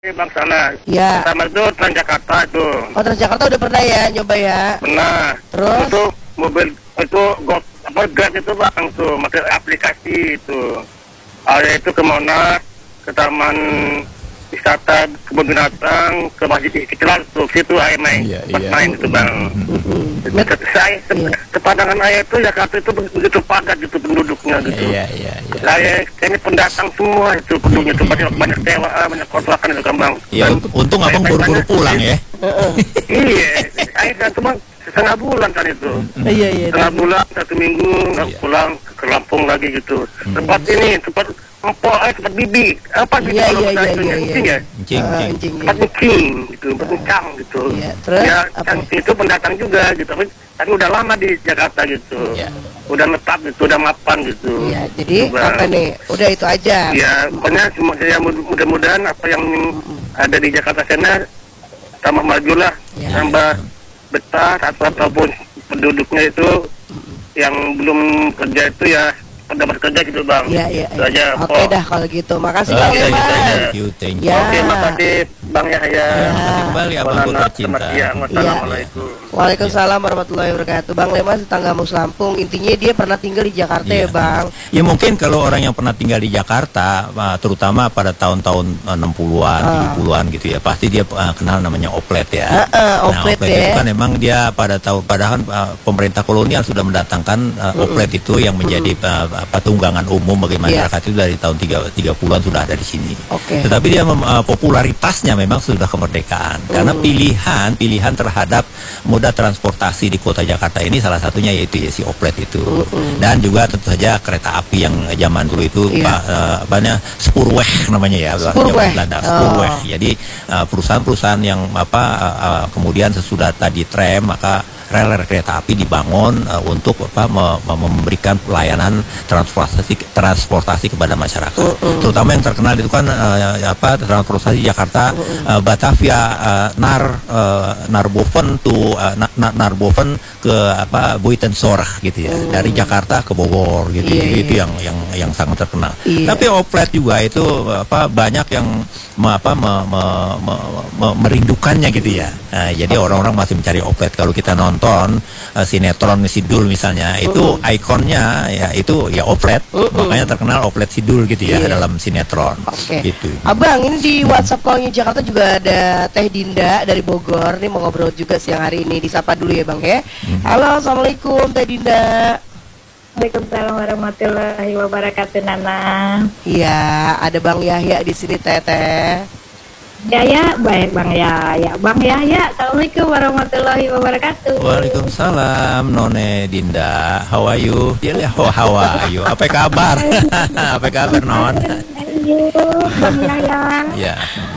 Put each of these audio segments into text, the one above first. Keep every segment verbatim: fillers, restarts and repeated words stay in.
Bang sana. Ya. Pertama itu Transjakarta itu. Oh, Transjakarta udah pernah ya nyoba ya? Pernah. Terus? Itu mobil itu go, apa gas itu bang tuh, pakai aplikasi itu. Ada itu ke Monas, ke Taman Wisata Kebun Binatang, ke Masjid Istiqlal tuh, situ air main, Iya, tempat iya. main itu bang. Dekat saya, Iya. sepandangan saya itu Jakarta itu begitu padat gitu penduduknya gitu. Iya, iya, iya. Saya ini pendatang semua itu penduduknya itu banyak banyak sewa, banyak kontrakan itu kan bang. Ya, Dan untung, untung abang saya- buru-buru saya- pulang ya. Iya, saya kan cuma setengah bulan kan itu. Iya, iya. Setengah bulan, satu minggu, nggak Iya. pulang ke Lampung lagi gitu. Tempat ini, tempat empok, eh, tempat bibi. Apa gitu Iya, kalau iya, bahasa iya, itunya? iya, Kucing iya. ya? Cing, Ah, cing. anjing, Tempat iya. kucing gitu, tempat kucang gitu. Iya, terus Ya, apa? yang itu pendatang juga gitu. Tapi, tapi udah lama di Jakarta gitu. Iya. Udah netap gitu, udah mapan gitu. Iya, jadi Gitu, Bang. apa nih? Udah itu aja. Ya, pokoknya cuma saya mud- mudah-mudahan apa yang ada di Jakarta sana tambah maju lah, Ya. tambah betah atau ataupun penduduknya itu yang belum kerja itu ya dapat kerja gitu bang. Iya, iya. Itu aja. Oke Pok. dah kalau gitu. Makasih Oke, Bang gitu Leman. aja. thank you, thank you. Ya. Oke, makasih Bang Yahya. Makasih kembali abang Maulana, tercinta. selamat siang. Wassalamualaikum. Waalaikumsalam warahmatullahi wabarakatuh. Bang Leman tetangga Mus Lampung. Intinya dia pernah tinggal di Jakarta Iya. ya Bang. Ya mungkin kalau orang yang pernah tinggal di Jakarta, uh, terutama pada tahun-tahun uh, enam puluhan, Ah. tujuh puluhan gitu ya, pasti dia uh, kenal namanya oplet ya. Ah, ah, oplet nah, oplet ya. itu kan memang dia pada tahun padahal uh, pemerintah kolonial sudah mendatangkan uh, oplet itu yang menjadi uh, apa tunggangan umum bagi Iya. masyarakat itu dari tahun tiga puluhan sudah ada di sini. Oke. Tetapi dia mem- uh, popularitasnya memang sudah kemerdekaan karena pilihan pilihan terhadap moda transportasi di kota Jakarta ini salah satunya yaitu ya si oplet itu. Dan juga tentu saja kereta api yang zaman dulu itu Iya. Pak, eh, apa namanya Spoorweg namanya ya bahasa Spoorweg. Jawa Belanda Oh. Spoorweg. Jadi eh, perusahaan-perusahaan yang apa eh, eh, kemudian sesudah tadi tram maka rel-rel kereta api dibangun eh, untuk apa me- me- memberikan pelayanan transportasi transportasi kepada masyarakat. Terutama yang terkenal itu kan eh, apa transportasi Jakarta eh, Batavia eh, Nar eh, Narboven to eh, Na- Na- Narboven ke apa Buitenzorg gitu ya. Dari Jakarta ke Bogor gitu. Iya, Jadi iya. itu yang yang yang sangat terkenal. Iya. Tapi oplet juga itu apa banyak yang me- apa me- me- me- me- merindukannya gitu ya. Nah, jadi orang-orang masih mencari oplet. Kalau kita nonton uh, sinetron Sidul misalnya, itu ikonnya ya itu ya oplet. Makanya terkenal oplet Sidul gitu ya Iya. dalam sinetron. Oke. Gitu. Abang, ini di WhatsApp callnya Jakarta juga ada Teh Dinda dari Bogor. Ini mau ngobrol juga siang hari ini. Disapa dulu ya Bang ya. Halo, Assalamualaikum Teh Dinda. Waalaikumsalam warahmatullahi wabarakatuh, Nana. Iya, ada Bang Yahya di sini Teteh. Ya ya, baik Bang ya, ya Bang ya ya. Assalamualaikum warahmatullahi wabarakatuh. Waalaikumsalam None Dinda. How are you? Dia lihat oh, how are you? Apa kabar? Apa kabar Non? Ayo, Bang Yaya. Ya.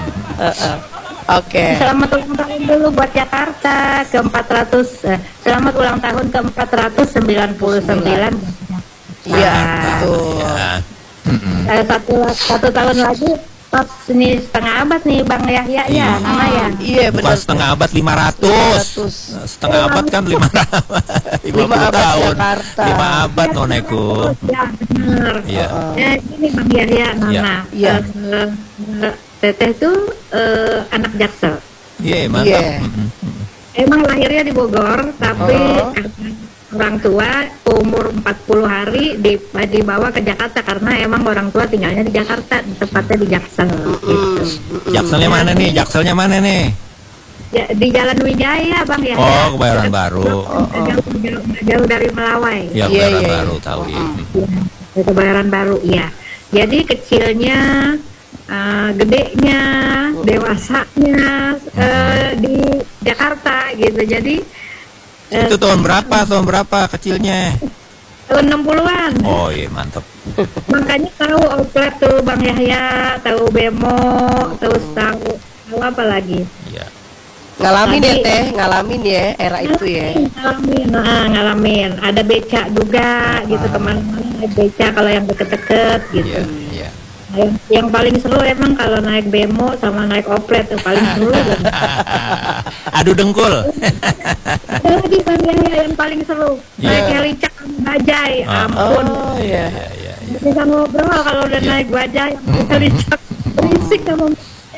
Oke. Selamat ulang tahun dulu buat Jakarta ke empat ratus. Eh, selamat ulang tahun ke empat ratus sembilan puluh sembilan. Iya, Nah, betul. Ya. eh, satu satu tahun lagi. Pas ini setengah abad nih Bang Yahya ya, Nana ya. Iya, Bukan benar. setengah abad lima ratus. Setengah abad kan lima Lima abad tahun. Jakarta. Lima abad noneku. Ya benar. Iya. Eh, ini Bang Yahya, Nana. Iya. Eh, eh, Teteh tuh eh, anak Jaksel. Iya, mantap. Iya. Mm-mm. Emang lahirnya di Bogor, tapi Oh. orang tua umur empat puluh hari di, dibawa ke Jakarta karena emang orang tua tinggalnya di Jakarta, tepatnya di Jaksel. Gitu. Jakselnya mana nih? Jakselnya mana nih? Ya, di Jalan Wijaya, Bang ya. Oh, Kebayoran Baru. Nggak jauh, jauh, nggak jauh dari Melawai. Ya, Iya, Kebayoran iya, Baru iya. tahu ya. Di Kebayoran Baru, ya. Jadi kecilnya, eh, gedenya, dewasanya eh, di Jakarta gitu. Jadi eh, Itu tahun berapa? Tahun berapa kecilnya? tahun enam puluhan. Oh, iya, mantap. Makanya tahu oplet tuh Bang Yahya, tahu bemo, terus tahu tahu apa lagi? Iya. Ngalamin ya Tadi- Teh, ngalamin ya era itu ya. Ngalamin, nah, ngalamin. Ada beca juga gitu kemana-mana naik beca kalau yang deket-deket gitu. Iya, iya. Nah, yang, yang paling seru emang kalau naik bemo sama naik oplet tuh paling seru. Adu dengkul. Ada lagi Bang Yahya yang paling seru. Iya. Naik helicak sama bajai, Ah. ampun. Oh iya. Iya, iya, iya. Bisa ngobrol kalau udah Iya. naik bajai sama helicak. Berisik sama bajai.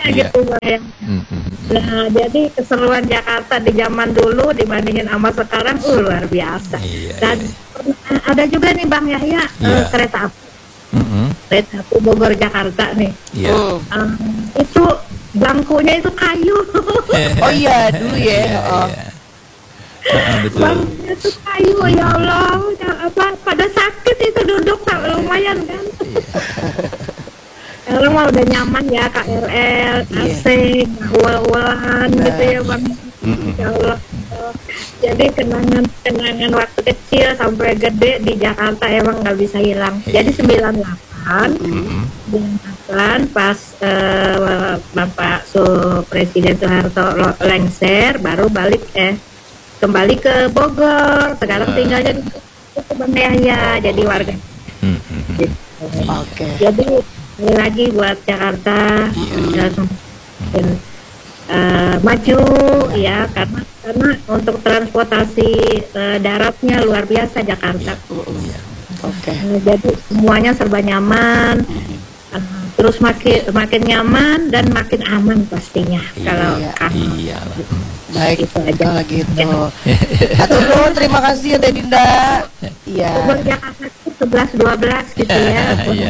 Iya. gitu Bang ya. Hmm, hmm, hmm. Nah, jadi keseruan Jakarta di zaman dulu dibandingin sama sekarang uh, luar biasa. Iya, Dan iya. eh, ada juga nih Bang Yahya eh, Iya. kereta api, Hmm, hmm. kereta api Bogor Jakarta nih. Iya. Hmm. Eh, itu bangkunya itu kayu. Oh iya dulu ya. Iya, Oh. iya. Ah, betul. Bangkunya itu kayu ya Allah. Ya, apa pada sakit itu duduk tak lumayan kan. Sekarang mah udah nyaman ya K R L, A C, ual-ualan gitu ya Bang. Ya Allah. Jadi kenangan-kenangan waktu kecil sampai gede di Jakarta emang nggak bisa hilang. Jadi sembilan puluh delapan diangkatkan pas eh, Bapak Su Presiden Soeharto lo- lengser, baru balik eh kembali ke Bogor. Sekarang Ah. tinggalnya di itu Bang Yahya, jadi warga. Hmm, hmm, hmm. Gitu. Oke. Jadi sekali lagi buat Jakarta ya, semakin eh, maju ya karena karena untuk transportasi eh, daratnya luar biasa Jakarta. Iya. Oke. Eh, jadi semuanya serba nyaman, eh, terus makin makin nyaman dan makin aman pastinya kalau Iya. kan Iya. Baik, Gitu aja. kalau gitu. Atur nuhun, terima kasih ya Teh Dinda. Iya. Bogor Jakarta itu sebelas dua belas gitu ya. Iya.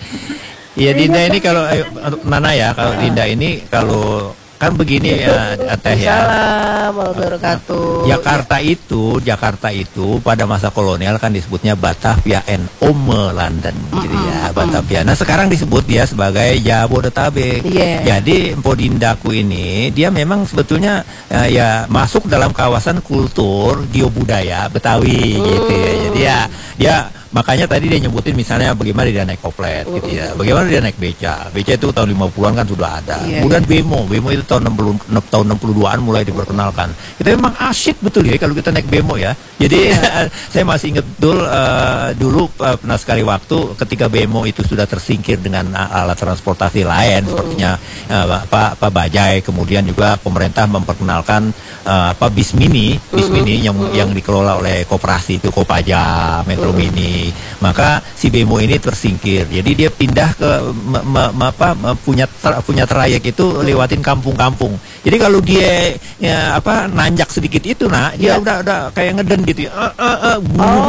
Iya Dinda ini kalau eh, untuk Nana ya, kalau Dinda ini kalau kan begini ya Teh ya. Salam warahmatullahi wabarakatuh. Jakarta itu, Jakarta itu pada masa kolonial kan disebutnya Batavia and Ome London gitu ya, Batavia. Nah sekarang disebut dia sebagai Jabodetabek. Iya. Jadi Empodindaku ini dia memang sebetulnya eh, ya masuk dalam kawasan kultur geobudaya Betawi gitu ya. Jadi ya dia makanya tadi dia nyebutin misalnya bagaimana dia naik koplet gitu ya, bagaimana dia naik beca. Beca itu tahun lima puluhan kan sudah ada. Iya, Kemudian bemo, bemo itu tahun enam puluh tahun enam puluh duaan mulai diperkenalkan. Itu memang asyik betul ya kalau kita naik bemo ya. Jadi saya masih ingat betul eh, dulu eh, pernah sekali waktu ketika bemo itu sudah tersingkir dengan a- alat transportasi lain sepertinya eh, Pak Pak Bajai, kemudian juga pemerintah memperkenalkan eh, apa bis mini, bis mini yang yang dikelola oleh koperasi itu Kopaja, Metro Mini. Maka si bemo ini tersingkir. Jadi dia pindah ke me, me, me- apa me- punya ter- punya trayek itu lewatin kampung-kampung. Jadi kalau dia ya, apa nanjak sedikit itu nah dia Iya. udah udah kayak ngeden gitu ya. Eh, eh, eh,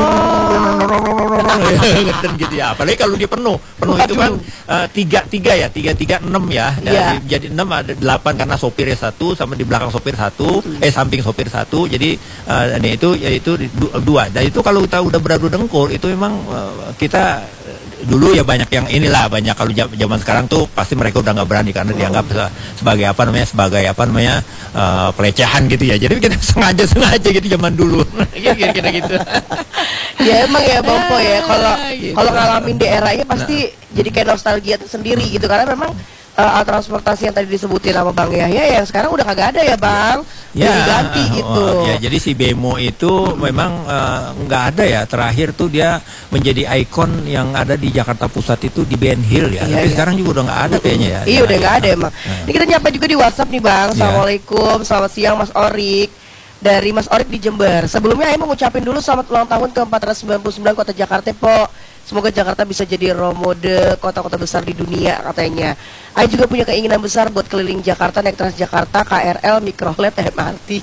ngeden gitu ya. Apalagi kalau dia penuh. Penuh itu kan eh, tiga tiga ya, tiga tiga enam ya. Dan Iya. di- jadi enam ada delapan karena sopirnya satu sama di belakang sopir satu, eh samping sopir satu. Jadi eh, ini itu yaitu du- dua. Dan itu kalau kita udah beradu dengkul itu memang eh, kita eh, dulu ya banyak yang inilah banyak kalau jam- zaman sekarang tuh pasti mereka udah nggak berani karena dianggap se- sebagai apa namanya sebagai apa namanya eh, pelecehan gitu ya. Jadi kita sengaja sengaja gitu zaman dulu. Kira-kira gitu. Ya emang ya Bang Po ya kalau Gitu. kalau ngalamin di eranya pasti jadi kayak nostalgia sendiri gitu karena memang eh, alat transportasi yang tadi disebutin sama Bang Yahya yang sekarang udah kagak ada ya Bang. Udah diganti oh, gitu. ya jadi si bemo itu memang eh, nggak ada ya. Terakhir tuh dia menjadi ikon yang ada di Jakarta Pusat itu di Ben Hill ya. Iya, Tapi iya. sekarang juga udah nggak ada kayaknya ya. Iya udah nggak ada emang. Nah. Ini kita nyapa juga di WhatsApp nih Bang. Iya. Assalamualaikum, selamat siang Mas Orik. Dari Mas Orik di Jember. Sebelumnya Aing mau ngucapin dulu selamat ulang tahun ke empat ratus sembilan puluh sembilan Kota Jakarta Po. Semoga Jakarta bisa jadi role model kota-kota besar di dunia katanya. Aing juga punya keinginan besar buat keliling Jakarta naik Transjakarta, K R L, Mikrolet, M R T.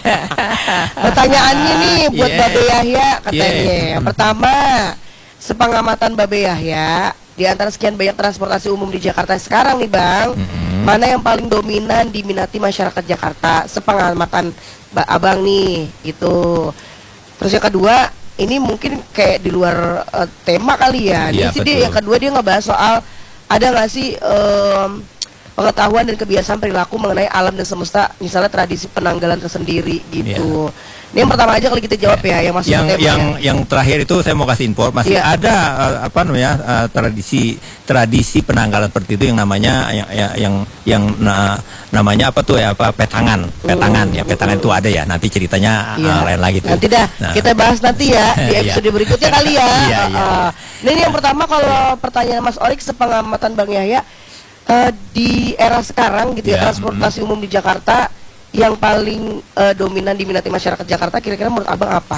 Pertanyaannya nih buat Yeah. Babe Yahya katanya. Yeah. Yang pertama, sepengamatan Babe Yahya, di antara sekian banyak transportasi umum di Jakarta sekarang nih Bang, mana yang paling dominan diminati masyarakat Jakarta? Sepengamatan Ba- Abang nih, itu. Terus yang kedua, ini mungkin kayak di luar eh, tema kali ya. Ini Iya, sih dia betul. yang kedua dia ngebahas soal ada nggak sih em, pengetahuan dan kebiasaan perilaku mengenai alam dan semesta, misalnya tradisi penanggalan tersendiri gitu. Ini yang pertama aja kali kita jawab ya, yang masuk yang ke tema yang ya. yang terakhir itu saya mau kasih info masih Iya. ada eh, apa namanya eh, tradisi tradisi penanggalan seperti itu yang namanya yang yang yang, yang na- namanya apa tuh ya apa petangan petangan ya petangan itu ada ya nanti ceritanya eh, Iya. lain lagi tuh. Nanti dah Nah. kita bahas nanti ya di Iya. episode berikutnya kali ya. Iya, iya, Uh, Nah, ini yang pertama kalau pertanyaan Mas Orik sepengamatan Bang Yahya uh, di era sekarang gitu ya Iya, transportasi umum di Jakarta yang paling uh, dominan diminati masyarakat Jakarta kira-kira menurut Abang apa?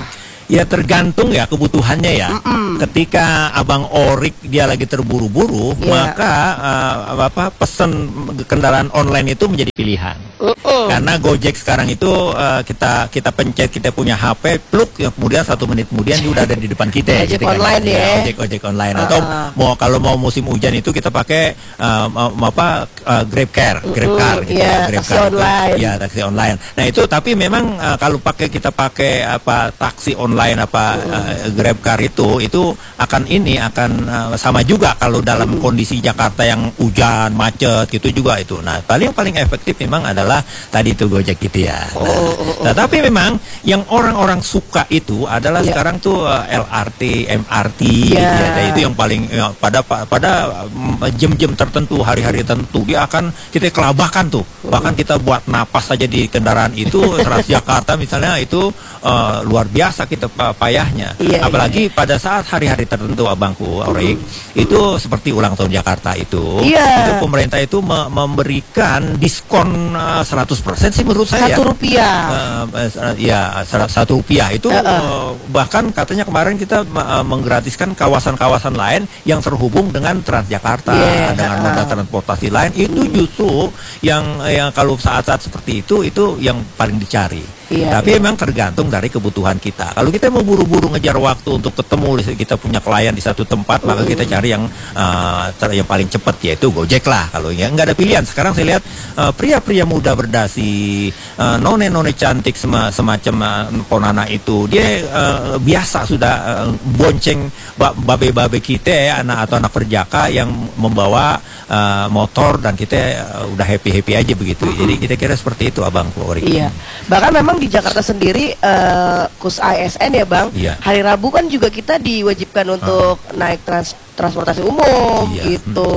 Ya tergantung ya kebutuhannya ya. Mm-mm. Ketika Abang Orik dia lagi terburu-buru, Iya. maka uh, apa pesan kendaraan online itu menjadi pilihan. Uh-uh. Karena Gojek sekarang itu uh, kita kita pencet, kita punya H P, pluk, ya, kemudian satu menit kemudian dia udah ada di depan kita. Ojek gitu kan. online ya. Ojek ojek online. Atau Uh-uh. mau kalau mau musim hujan itu kita pakai uh, apa uh, Grab Car, Grab Car, gitu. Iya, Grab taksi Car itu. online. Iya, taksi online. Nah itu tapi memang uh, kalau pakai kita pakai apa taksi online apa uh, Grab Car itu itu akan ini akan uh, sama juga kalau dalam kondisi Jakarta yang hujan macet gitu juga itu. Nah paling paling efektif memang adalah tadi itu Gojek gitu ya. Nah, tapi memang yang orang-orang suka itu adalah Ya. sekarang tuh uh, L R T, M R T, Ya. gitu ya. Dan itu yang paling ya, pada pada um, jam-jam tertentu, hari-hari tertentu dia akan kita kelabakan tuh. Bahkan kita buat napas saja di kendaraan itu Transjakarta misalnya itu uh, luar biasa kita pa- payahnya. Iya, Apalagi pada saat hari-hari tertentu abangku Orik itu seperti ulang tahun Jakarta itu. Iya. Itu pemerintah itu me- memberikan diskon uh, seratus persen sih menurut saya. Satu rupiah. Uh, uh, ya sera- satu rupiah itu Uh-uh. uh, bahkan katanya kemarin kita uh, menggratiskan kawasan-kawasan lain yang terhubung dengan Transjakarta Yeah, dengan uh-uh. moda transportasi lain itu justru yang yang kalau saat-saat seperti itu itu yang paling dicari. Iya, Tapi iya. memang tergantung dari kebutuhan kita. Kalau kita mau buru-buru ngejar waktu untuk ketemu, kita punya klien di satu tempat, maka kita cari yang uh, ter- yang paling cepat yaitu Gojek lah. Kalau ya nggak ada pilihan. Sekarang saya lihat uh, pria-pria muda berdasi, uh, none-none cantik sema- semacam uh, Ponana itu, dia uh, biasa sudah uh, bonceng ba- babe-babe kita ya, anak atau anak perjaka yang membawa uh, motor dan kita uh, udah happy-happy aja begitu. Jadi kita kira seperti itu Abang Orik. Iya, bahkan memang di Jakarta sendiri eh, khusus A S N ya Bang, Iya. hari Rabu kan juga kita diwajibkan untuk naik trans transportasi umum Iya. gitu.